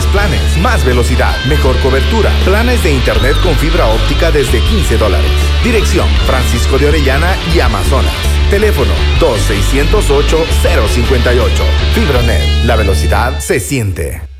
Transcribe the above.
mejores planes, más velocidad, mejor cobertura. Planes de internet con fibra óptica desde $15. Dirección: Francisco de Orellana y Amazonas. Teléfono: 2-608-058. Fibronet, la velocidad se siente.